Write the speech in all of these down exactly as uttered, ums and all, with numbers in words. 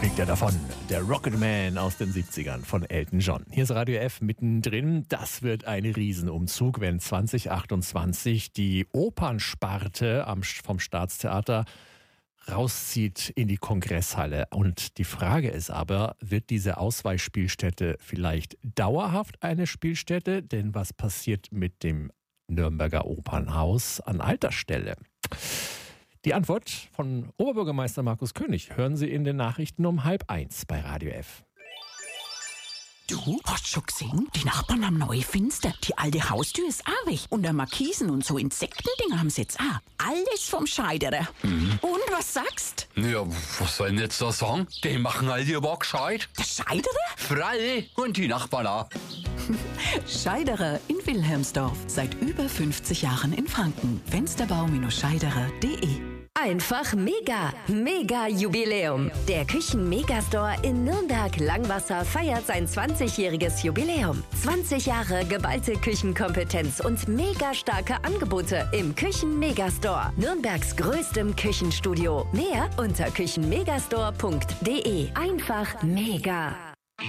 fliegt er davon. Der Rocketman aus den siebzigern von Elton John. Hier ist Radio F mittendrin. Das wird ein Riesenumzug, wenn zwanzig achtundzwanzig die Opernsparte am, vom Staatstheater rauszieht in die Kongresshalle. Und die Frage ist aber, wird diese Ausweichspielstätte vielleicht dauerhaft eine Spielstätte? Denn was passiert mit dem Nürnberger Opernhaus an alter Stelle? Die Antwort von Oberbürgermeister Markus König hören Sie in den Nachrichten um halb eins bei Radio F. Du, hast schon gesehen? Die Nachbarn haben neue Fenster. Die alte Haustür ist auch weg. Und der Markisen und so Insektendinger haben sie jetzt auch. Alles vom Scheiderer. Mhm. Und was sagst? Ja, was soll ich jetzt da sagen? Die machen all die aber gescheit. Der Scheiderer? Freie und die Nachbarn auch. Scheiderer in Wilhelmsdorf. Seit über fünfzig Jahren in Franken. Fensterbau Scheiderer punkt de. Einfach mega, mega Jubiläum. Der Küchen-Megastore in Nürnberg-Langwasser feiert sein zwanzigjähriges Jubiläum. zwanzig Jahre geballte Küchenkompetenz und mega starke Angebote im Küchen-Megastore. Nürnbergs größtem Küchenstudio. Mehr unter küchenmegastore punkt de. Einfach mega.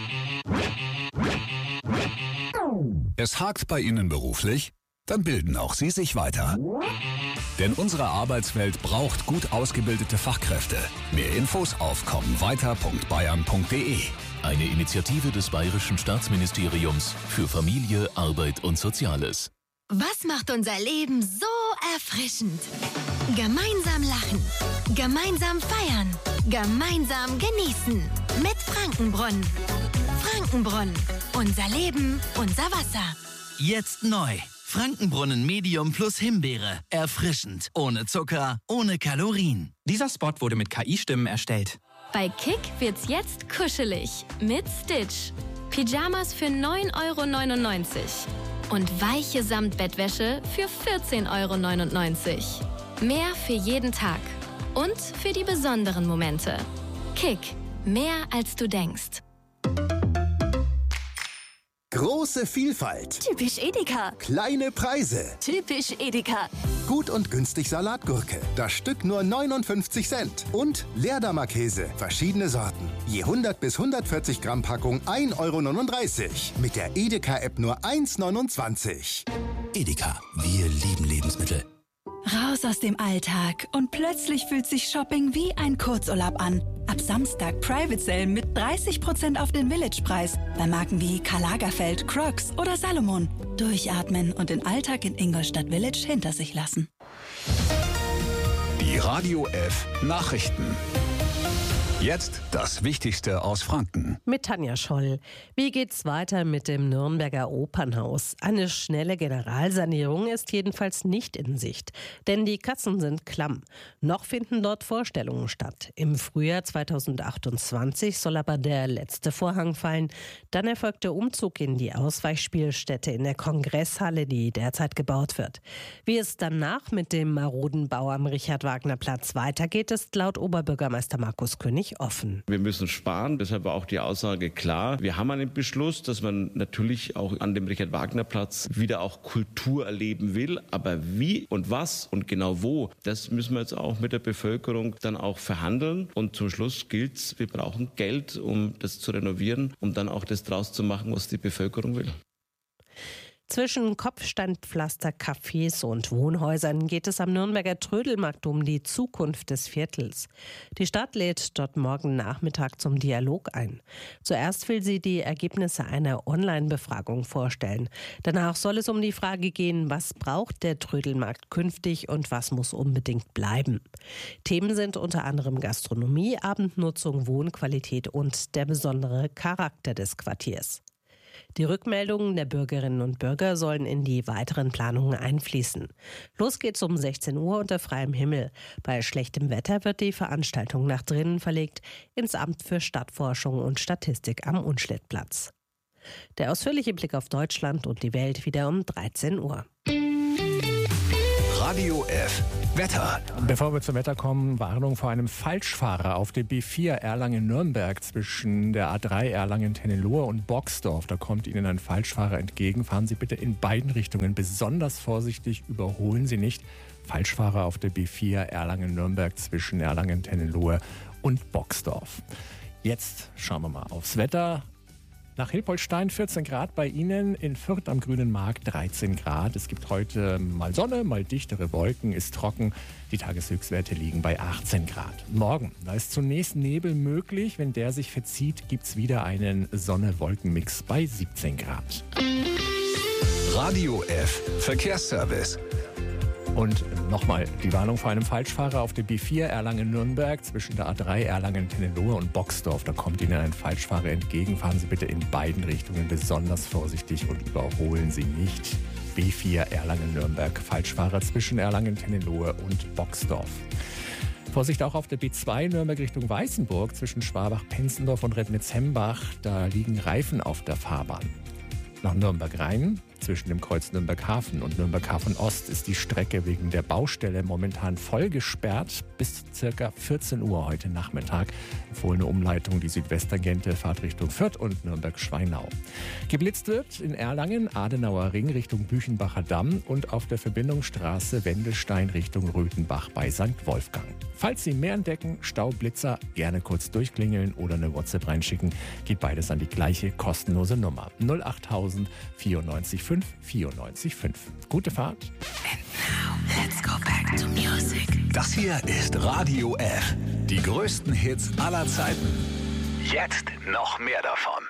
Es hakt bei Ihnen beruflich? Dann bilden auch Sie sich weiter. Denn unsere Arbeitswelt braucht gut ausgebildete Fachkräfte. Mehr Infos auf kommweiter punkt bayern punkt de. Eine Initiative des Bayerischen Staatsministeriums für Familie, Arbeit und Soziales. Was macht unser Leben so erfrischend? Gemeinsam lachen, gemeinsam feiern, gemeinsam genießen. Mit Frankenbrunnen. Frankenbrunnen. Unser Leben, unser Wasser. Jetzt neu. Frankenbrunnen Medium plus Himbeere. Erfrischend. Ohne Zucker, ohne Kalorien. Dieser Spot wurde mit K I-Stimmen erstellt. Bei Kick wird's jetzt kuschelig. Mit Stitch. Pyjamas für neun Euro neunundneunzig. Und weiche Samtbettwäsche für vierzehn Euro neunundneunzig. Mehr für jeden Tag. Und für die besonderen Momente. Kick. Mehr als du denkst. Große Vielfalt. Typisch Edeka. Kleine Preise. Typisch Edeka. Gut und günstig Salatgurke. Das Stück nur neunundfünfzig Cent. Und Leerdammer Käse. Verschiedene Sorten. Je hundert bis hundertvierzig Gramm Packung ein Euro neununddreißig. Mit der Edeka-App nur eins neunundzwanzig. Edeka. Wir lieben Lebensmittel. Raus aus dem Alltag und plötzlich fühlt sich Shopping wie ein Kurzurlaub an. Ab Samstag Private Sale mit dreißig Prozent auf den Village-Preis. Bei Marken wie Karl Lagerfeld, Crocs oder Salomon. Durchatmen und den Alltag in Ingolstadt Village hinter sich lassen. Die Radio F Nachrichten. Jetzt das Wichtigste aus Franken. Mit Tanja Scholl. Wie geht's weiter mit dem Nürnberger Opernhaus? Eine schnelle Generalsanierung ist jedenfalls nicht in Sicht. Denn die Kassen sind klamm. Noch finden dort Vorstellungen statt. Im Frühjahr zweitausendachtundzwanzig soll aber der letzte Vorhang fallen. Dann erfolgt der Umzug in die Ausweichspielstätte in der Kongresshalle, die derzeit gebaut wird. Wie es danach mit dem maroden Bau am Richard-Wagner-Platz weitergeht, ist laut Oberbürgermeister Markus König offen. Wir müssen sparen, deshalb war auch die Aussage klar. Wir haben einen Beschluss, dass man natürlich auch an dem Richard-Wagner-Platz wieder auch Kultur erleben will, aber wie und was und genau wo, das müssen wir jetzt auch mit der Bevölkerung dann auch verhandeln und zum Schluss gilt's, wir brauchen Geld, um das zu renovieren, um dann auch das draus zu machen, was die Bevölkerung will. Zwischen Kopfsteinpflaster, Cafés und Wohnhäusern geht es am Nürnberger Trödelmarkt um die Zukunft des Viertels. Die Stadt lädt dort morgen Nachmittag zum Dialog ein. Zuerst will sie die Ergebnisse einer Online-Befragung vorstellen. Danach soll es um die Frage gehen, was braucht der Trödelmarkt künftig und was muss unbedingt bleiben. Themen sind unter anderem Gastronomie, Abendnutzung, Wohnqualität und der besondere Charakter des Quartiers. Die Rückmeldungen der Bürgerinnen und Bürger sollen in die weiteren Planungen einfließen. Los geht's um sechzehn Uhr unter freiem Himmel. Bei schlechtem Wetter wird die Veranstaltung nach drinnen verlegt, ins Amt für Stadtforschung und Statistik am Unschlittplatz. Der ausführliche Blick auf Deutschland und die Welt wieder um dreizehn Uhr. Radio F Wetter. Bevor wir zum Wetter kommen, Warnung vor einem Falschfahrer auf der B vier Erlangen-Nürnberg zwischen der A drei Erlangen-Tennellohe und Boxdorf. Da kommt Ihnen ein Falschfahrer entgegen. Fahren Sie bitte in beiden Richtungen besonders vorsichtig, überholen Sie nicht. Falschfahrer auf der B vier Erlangen-Nürnberg zwischen Erlangen-Tennellohe und Boxdorf. Jetzt schauen wir mal aufs Wetter. Nach Hilpoltstein vierzehn Grad, bei Ihnen in Fürth am Grünen Markt dreizehn Grad. Es gibt heute mal Sonne, mal dichtere Wolken, ist trocken. Die Tageshöchstwerte liegen bei achtzehn Grad. Morgen, da ist zunächst Nebel möglich. Wenn der sich verzieht, gibt es wieder einen Sonne-Wolken-Mix bei siebzehn Grad. Radio F Verkehrsservice. Und nochmal die Warnung vor einem Falschfahrer auf der B vier Erlangen-Nürnberg zwischen der A drei Erlangen-Tennelohe und Boxdorf. Da kommt Ihnen ein Falschfahrer entgegen. Fahren Sie bitte in beiden Richtungen besonders vorsichtig und überholen Sie nicht. B vier Erlangen-Nürnberg, Falschfahrer zwischen Erlangen-Tennelohe und Boxdorf. Vorsicht auch auf der B zwei Nürnberg Richtung Weißenburg zwischen Schwabach-Penzendorf und Rednitz-Hembach. Da liegen Reifen auf der Fahrbahn. Nach Nürnberg-Rhein, zwischen dem Kreuz Nürnberg-Hafen und Nürnberg-Hafen-Ost, ist die Strecke wegen der Baustelle momentan voll gesperrt bis ca. vierzehn Uhr heute Nachmittag. Empfohlene Umleitung die Südwesttangente, Fahrtrichtung Fürth und Nürnberg-Schweinau. Geblitzt wird in Erlangen, Adenauer Ring Richtung Büchenbacher Damm und auf der Verbindungsstraße Wendelstein Richtung Röthenbach bei Sankt Wolfgang. Falls Sie mehr entdecken, Staublitzer, gerne kurz durchklingeln oder eine WhatsApp reinschicken. Geht beides an die gleiche kostenlose Nummer null achttausend vierundneunzig fünf vierundneunzig fünf. Gute Fahrt. And now, let's go back to music. Das hier ist Radio F. Die größten Hits aller Zeiten. Jetzt noch mehr davon.